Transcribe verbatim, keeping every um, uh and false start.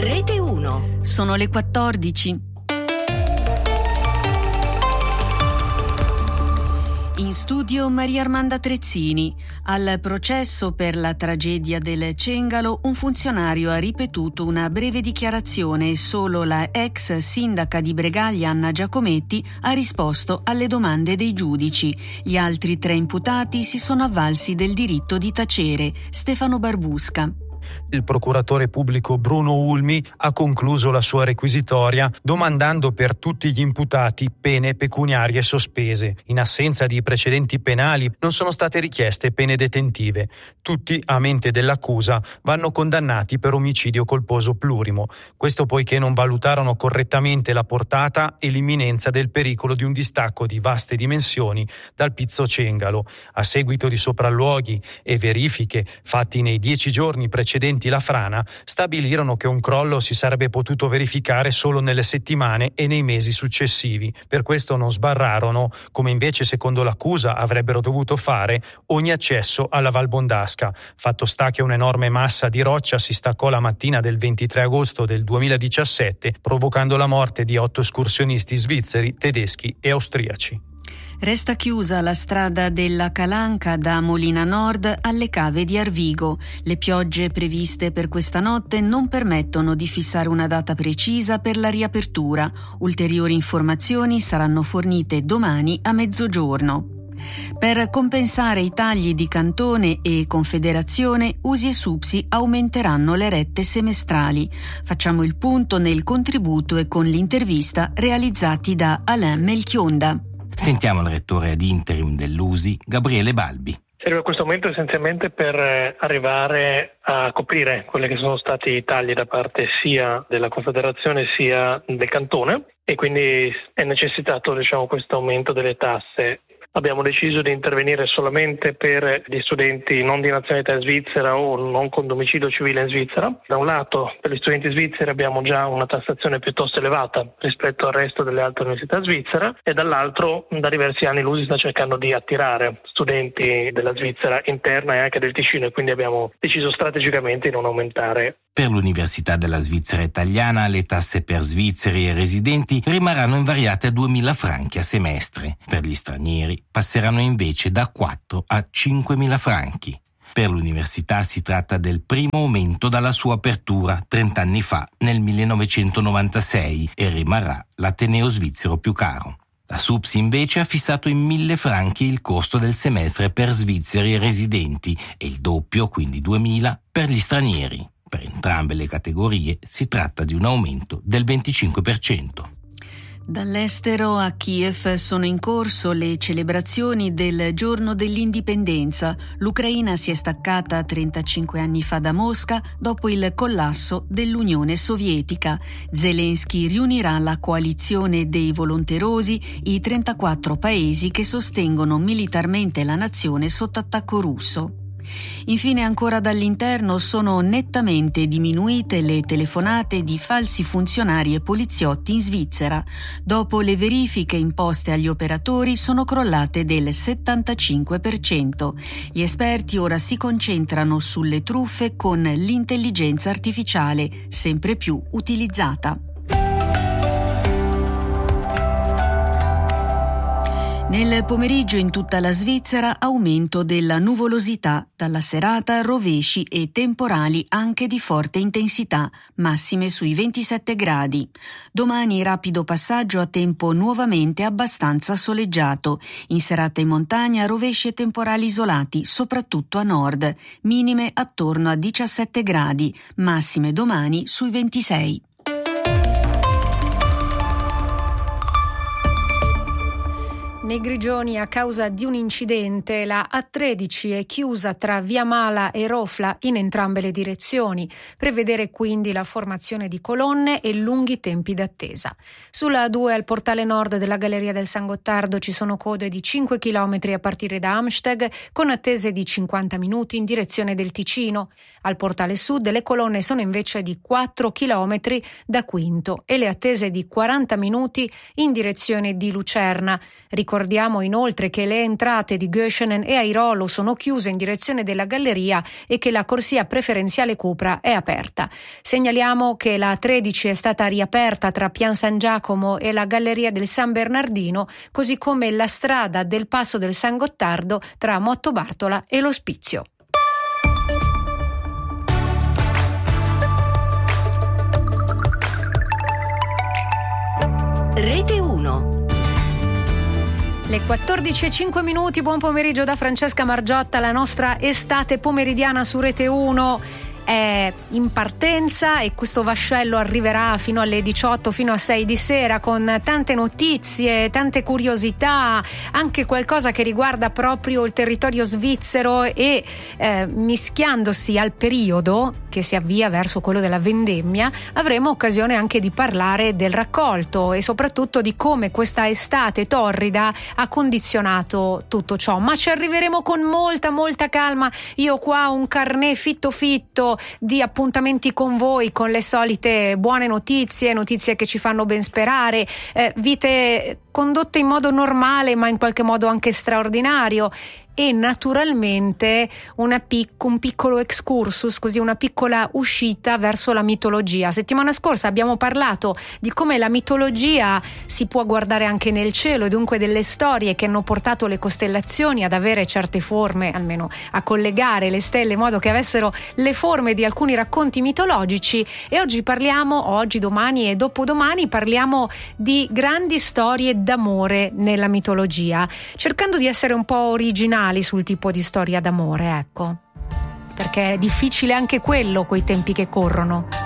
Rete uno. Sono le quattordici. In studio Maria Armanda Trezzini. Al processo per la tragedia del Cengalo, un funzionario ha ripetuto una breve dichiarazione e solo la ex sindaca di Bregaglia Anna Giacometti ha risposto alle domande dei giudici. Gli altri tre imputati si sono avvalsi del diritto di tacere. Stefano Barbusca. Il procuratore pubblico Bruno Ulmi ha concluso la sua requisitoria domandando per tutti gli imputati pene pecuniarie sospese. In assenza di precedenti penali non sono state richieste pene detentive. Tutti, a mente dell'accusa, vanno condannati per omicidio colposo plurimo. Questo poiché non valutarono correttamente la portata e l'imminenza del pericolo di un distacco di vaste dimensioni dal Pizzo Cengalo. A seguito di sopralluoghi e verifiche fatti nei dieci giorni precedenti la frana, stabilirono che un crollo si sarebbe potuto verificare solo nelle settimane e nei mesi successivi. Per questo non sbarrarono, come invece secondo l'accusa avrebbero dovuto fare, ogni accesso alla Val Bondasca. Fatto sta che un'enorme massa di roccia si staccò la mattina del ventitré agosto del duemiladiciassette, provocando la morte di otto escursionisti svizzeri, tedeschi e austriaci. Resta chiusa la strada della Calanca da Molina Nord alle cave di Arvigo. Le piogge previste per questa notte non permettono di fissare una data precisa per la riapertura. Ulteriori informazioni saranno fornite domani a mezzogiorno. Per compensare i tagli di Cantone e Confederazione, U S I e SUPSI aumenteranno le rette semestrali. Facciamo il punto nel contributo e con l'intervista realizzati da Alain Melchionda. Sentiamo il rettore ad interim dell'U S I, Gabriele Balbi. Serve questo aumento essenzialmente per arrivare a coprire quelli che sono stati i tagli da parte sia della Confederazione sia del Cantone e quindi è necessitato, diciamo, questo aumento delle tasse. Abbiamo deciso di intervenire solamente per gli studenti non di nazionalità svizzera o non con domicilio civile in Svizzera. Da un lato, per gli studenti svizzeri abbiamo già una tassazione piuttosto elevata rispetto al resto delle altre università svizzere e dall'altro da diversi anni l'U S I sta cercando di attirare studenti della Svizzera interna e anche del Ticino e quindi abbiamo deciso strategicamente di non aumentare. Per l'Università della Svizzera Italiana le tasse per svizzeri e residenti rimarranno invariate a duemila franchi a semestre. Per gli stranieri passeranno invece da quattro a cinquemila franchi. Per l'università si tratta del primo aumento dalla sua apertura trenta anni fa, nel millenovecentonovantasei, e rimarrà l'ateneo svizzero più caro. La SUPSI invece ha fissato in mille franchi il costo del semestre per svizzeri e residenti e il doppio, quindi duemila, per gli stranieri. Per entrambe le categorie si tratta di un aumento del venticinque per cento. Dall'estero a Kiev sono in corso le celebrazioni del giorno dell'indipendenza. L'Ucraina si è staccata trentacinque anni fa da Mosca dopo il collasso dell'Unione Sovietica. Zelensky riunirà la coalizione dei volonterosi, i trentaquattro paesi che sostengono militarmente la nazione sotto attacco russo. Infine, ancora dall'interno, sono nettamente diminuite le telefonate di falsi funzionari e poliziotti in Svizzera. Dopo le verifiche imposte agli operatori sono crollate del settantacinque per cento. Gli esperti ora si concentrano sulle truffe con l'intelligenza artificiale, sempre più utilizzata. Nel pomeriggio in tutta la Svizzera aumento della nuvolosità, dalla serata rovesci e temporali anche di forte intensità, massime sui ventisette gradi. Domani rapido passaggio a tempo nuovamente abbastanza soleggiato. In serata in montagna rovesci e temporali isolati, soprattutto a nord, minime attorno a diciassette gradi, massime domani sui ventisei. Nei Grigioni, a causa di un incidente, la A tredici è chiusa tra Via Mala e Rofla in entrambe le direzioni. Prevedere quindi la formazione di colonne e lunghi tempi d'attesa. Sulla A due al portale nord della Galleria del San Gottardo ci sono code di cinque chilometri a partire da Amsteg, con attese di cinquanta minuti in direzione del Ticino. Al portale sud le colonne sono invece di quattro chilometri da Quinto e le attese di quaranta minuti in direzione di Lucerna. Ricordate Ricordiamo inoltre che le entrate di Göschenen e Airolo sono chiuse in direzione della galleria e che la corsia preferenziale Cupra è aperta. Segnaliamo che la tredici è stata riaperta tra Pian San Giacomo e la galleria del San Bernardino, così come la strada del Passo del San Gottardo tra Mottobartola e l'Ospizio. Rete uno. Le quattordici e cinque minuti, buon pomeriggio da Francesca Margiotta. La nostra estate pomeridiana su Rete uno è in partenza e questo vascello arriverà fino alle diciotto, fino a sei di sera, con tante notizie, tante curiosità, anche qualcosa che riguarda proprio il territorio svizzero e eh, mischiandosi al periodo che si avvia verso quello della vendemmia, avremo occasione anche di parlare del raccolto e soprattutto di come questa estate torrida ha condizionato tutto ciò, ma ci arriveremo con molta molta calma. Io qua ho un carnet fitto fitto di appuntamenti con voi, con le solite buone notizie, notizie che ci fanno ben sperare, eh, vite condotte in modo normale ma in qualche modo anche straordinario. E naturalmente una pic- un piccolo excursus, così una piccola uscita verso la mitologia. Settimana scorsa abbiamo parlato di come la mitologia si può guardare anche nel cielo e dunque delle storie che hanno portato le costellazioni ad avere certe forme, almeno a collegare le stelle in modo che avessero le forme di alcuni racconti mitologici. E oggi parliamo, oggi, domani e dopodomani parliamo di grandi storie d'amore nella mitologia, cercando di essere un po' originali sul tipo di storia d'amore, ecco, perché è difficile anche quello coi tempi che corrono.